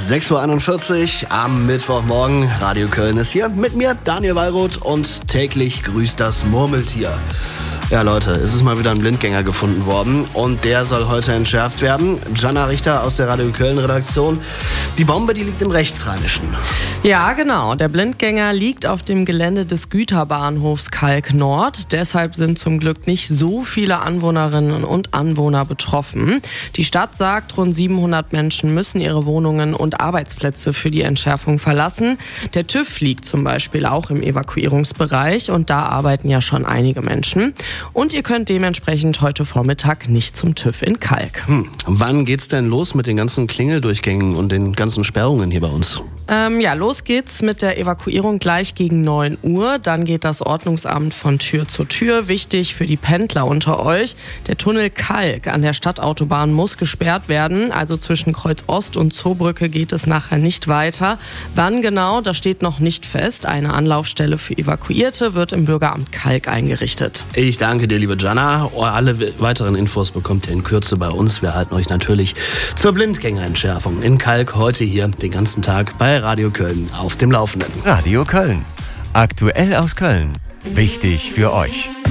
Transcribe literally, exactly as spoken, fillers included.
sechs Uhr einundvierzig am Mittwochmorgen. Radio Köln ist hier mit mir, Daniel Wallroth, und täglich grüßt das Murmeltier. Ja, Leute, es ist mal wieder ein Blindgänger gefunden worden und der soll heute entschärft werden. Jana Richter aus der Radio Köln Redaktion. Die Bombe, die liegt im Rechtsrheinischen. Ja, genau. Der Blindgänger liegt auf dem Gelände des Güterbahnhofs Kalk Nord. Deshalb sind zum Glück nicht so viele Anwohnerinnen und Anwohner betroffen. Die Stadt sagt, rund siebenhundert Menschen müssen ihre Wohnungen und Arbeitsplätze für die Entschärfung verlassen. Der TÜV liegt zum Beispiel auch im Evakuierungsbereich und da arbeiten ja schon einige Menschen. Und ihr könnt dementsprechend heute Vormittag nicht zum TÜV in Kalk. Hm. Wann geht's denn los mit den ganzen Klingeldurchgängen und den ganzen Sperrungen hier bei uns? Ähm, ja, los geht's mit der Evakuierung gleich gegen neun Uhr. Dann geht das Ordnungsamt von Tür zu Tür. Wichtig für die Pendler unter euch: der Tunnel Kalk an der Stadtautobahn muss gesperrt werden. Also zwischen Kreuz Ost und Zoobrücke geht es nachher nicht weiter. Wann genau, das steht noch nicht fest. Eine Anlaufstelle für Evakuierte wird im Bürgeramt Kalk eingerichtet. Ich danke dir, liebe Jana. Alle weiteren Infos bekommt ihr in Kürze bei uns. Wir halten euch natürlich zur Blindgängerentschärfung in Kalk heute hier den ganzen Tag bei Radio Köln auf dem Laufenden. Radio Köln. Aktuell aus Köln. Wichtig für euch.